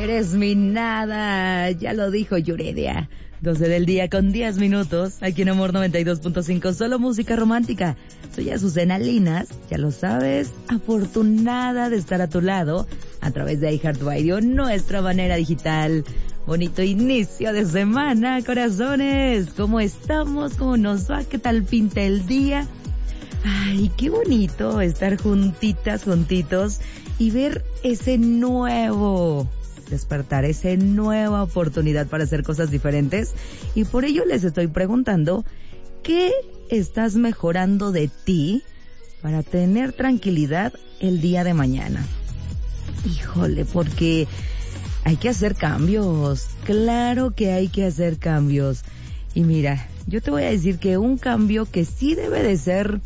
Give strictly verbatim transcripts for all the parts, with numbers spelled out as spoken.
eres mi nada, ya lo dijo Yuridia. doce del día con diez minutos, aquí en Amor noventa y dos punto cinco, solo música romántica. Soy Azucena Linas, ya lo sabes, afortunada de estar a tu lado a través de iHeartRadio, nuestra manera digital. Bonito inicio de semana, corazones. ¿Cómo estamos? ¿Cómo nos va? ¿Qué tal pinta el día? Ay, qué bonito estar juntitas, juntitos y ver ese nuevo despertar, esa nueva oportunidad para hacer cosas diferentes. Y por ello les estoy preguntando, ¿qué estás mejorando de ti para tener tranquilidad el día de mañana? Híjole, porque hay que hacer cambios, claro que hay que hacer cambios. Y mira, yo te voy a decir que un cambio que sí debe de ser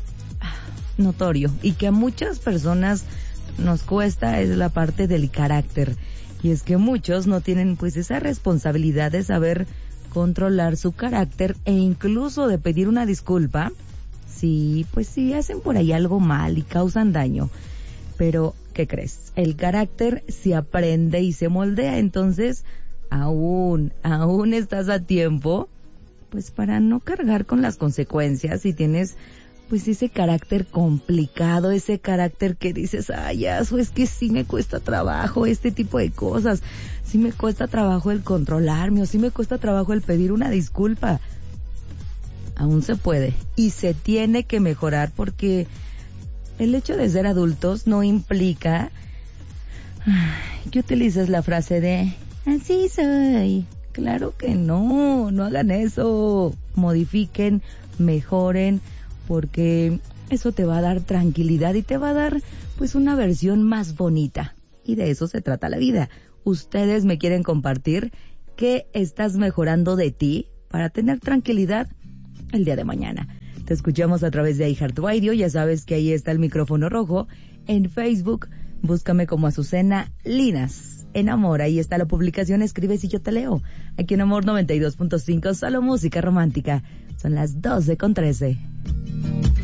notorio y que a muchas personas nos cuesta es la parte del carácter. Y es que muchos no tienen pues esa responsabilidad de saber controlar su carácter e incluso de pedir una disculpa si pues si hacen por ahí algo mal y causan daño. Pero ¿qué crees? El carácter se aprende y se moldea, entonces aún, aún estás a tiempo, pues para no cargar con las consecuencias si tienes pues ese carácter complicado, ese carácter que dices, ay, eso es que sí me cuesta trabajo este tipo de cosas, sí me cuesta trabajo el controlarme o sí me cuesta trabajo el pedir una disculpa. Aún se puede y se tiene que mejorar porque el hecho de ser adultos no implica que utilices la frase de así soy. Claro que no, no hagan eso. Modifiquen, mejoren, porque eso te va a dar tranquilidad y te va a dar pues una versión más bonita. Y de eso se trata la vida. Ustedes me quieren compartir qué estás mejorando de ti para tener tranquilidad el día de mañana. Te escuchamos a través de iHeartRadio, ya sabes que ahí está el micrófono rojo. En Facebook, búscame como Azucena Linas. En Amor, ahí está la publicación, escribes y yo te leo. Aquí en Amor noventa y dos punto cinco, solo música romántica. Son las doce con trece.